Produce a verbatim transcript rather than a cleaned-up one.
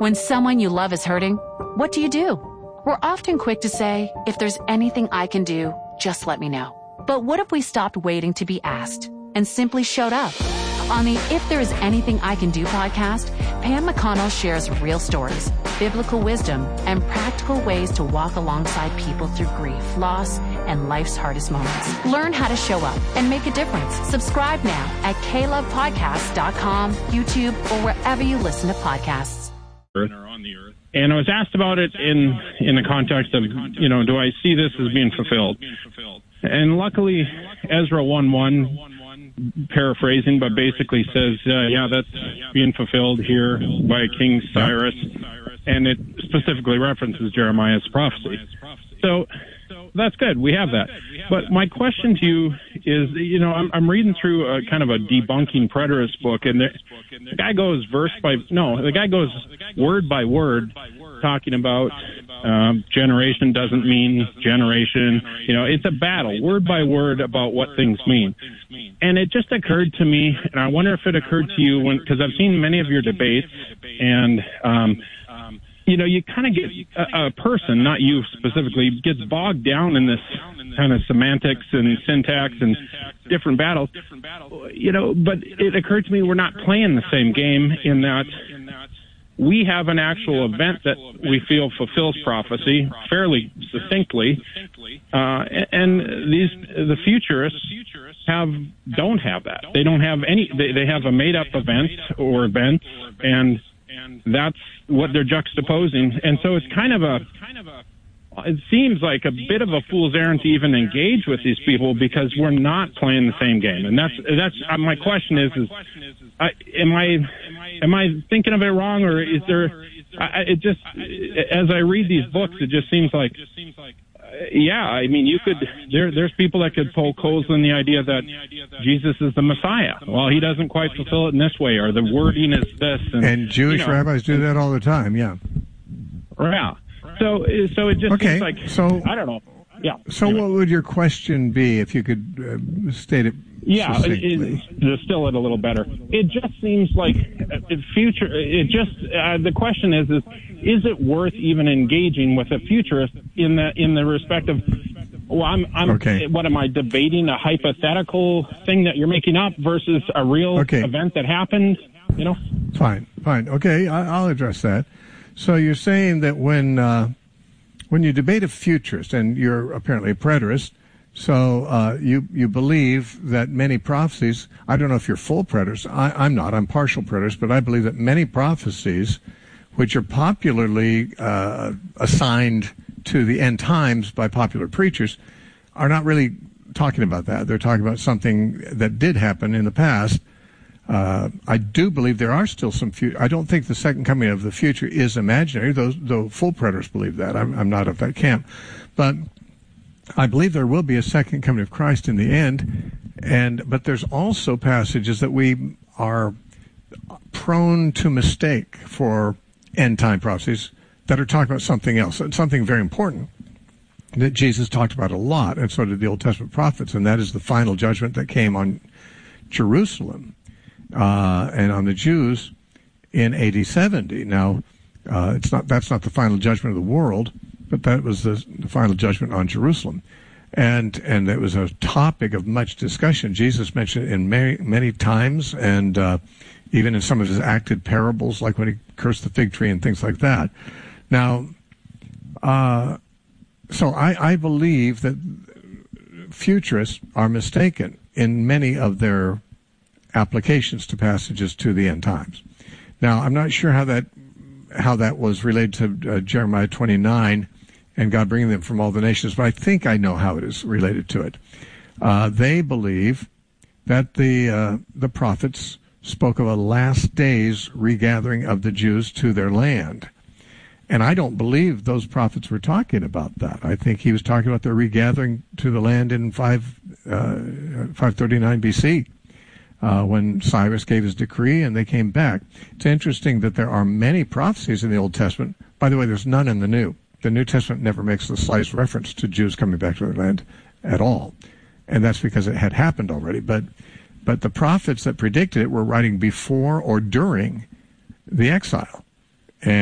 When someone you love is hurting, what do you do? We're often quick to say, if there's anything I can do, just let me know. But what if we stopped waiting to be asked and simply showed up? On the If There Is Anything I Can Do podcast, Pam McConnell shares real stories, biblical wisdom, and practical ways to walk alongside people through grief, loss, and life's hardest moments. Learn how to show up and make a difference. Subscribe now at k love podcast dot com, YouTube, or wherever you listen to podcasts. And I was asked about it in in the context of, you know, do I see this as being fulfilled? And luckily, Ezra one one, paraphrasing, but basically says, uh, yeah, that's being fulfilled here by King Cyrus, and it specifically references Jeremiah's prophecy. So that's good. We have that. But my question to you is, you know, I'm, I'm reading through a kind of a debunking preterist book, and the, the guy goes verse by, no, the guy goes word by word talking about um, generation doesn't mean generation. You know, it's a battle, word by word, about what things mean. And it just occurred to me, and I wonder if it occurred to you, when, because I've seen many of your debates, and, um, you know, you kind of get a, a person, not you specifically, gets bogged down in this kind of semantics and syntax and different battles. You know, but it occurred to me we're not playing the same game, in that we have an actual event that we feel fulfills prophecy fairly succinctly, uh, and these the futurists have don't have that. They don't have any. They, they have a made-up event or events, and that's what they're juxtaposing. And so it's kind of a. It seems like a bit of a fool's errand to even engage with these people, because we're not playing the same game. And that's that's uh, my question is is uh, am I am I thinking of it wrong, or is there? I, it just as I read these books, it just seems like. Uh, yeah, I mean, you could. There, there's people that could poke holes in the idea that Jesus is the Messiah. Well, he doesn't quite fulfill it in this way, or the wording is this. And, and Jewish you know, rabbis do that all the time. Yeah. Yeah. So, so it just okay, seems like, so, I don't know. Yeah. So anyway. What would your question be if you could uh, state it Yeah, succinctly? It, distill it a little better. It just seems like uh, future, it just, uh, the question is, is, is it worth even engaging with a futurist in the, in the respect of, well, I'm, I'm, okay. what am I debating, a hypothetical thing that you're making up versus a real okay. event that happened, you know? Fine, fine. Okay, I, I'll address that. So you're saying that when uh, when you debate a futurist, and you're apparently a preterist, so uh, you you believe that many prophecies, I don't know if you're full preterist, I, I'm not, I'm partial preterist, but I believe that many prophecies, which are popularly uh, assigned to the end times by popular preachers, are not really talking about that. They're talking about something that did happen in the past. Uh, I do believe there are still some future. I don't think the second coming of the future is imaginary, though, though full preterists believe that. I'm, I'm not of that camp. But I believe there will be a second coming of Christ in the end. And but there's also passages that we are prone to mistake for end-time prophecies that are talking about something else, and something very important that Jesus talked about a lot, and so did the Old Testament prophets, and that is the final judgment that came on Jerusalem. Uh, and on the Jews in A D seventy. Now, uh, it's not that's not the final judgment of the world, but that was the, the final judgment on Jerusalem, and and it was a topic of much discussion. Jesus mentioned it in many many times, and uh, even in some of his acted parables, like when he cursed the fig tree and things like that. Now, uh, so I, I believe that futurists are mistaken in many of their applications to passages to the end times. Now, I'm not sure how that how that was related to uh, Jeremiah twenty-nine and God bringing them from all the nations, but I think I know how it is related to it. Uh, they believe that the uh, the prophets spoke of a last days regathering of the Jews to their land. And I don't believe those prophets were talking about that. I think he was talking about their regathering to the land in five, uh, five thirty-nine B C, uh, when Cyrus gave his decree and they came back. It's interesting that there are many prophecies in the Old Testament. By the way, there's none in the New. The New Testament never makes the slightest reference to Jews coming back to their land at all. And that's because it had happened already. But, but the prophets that predicted it were writing before or during the exile.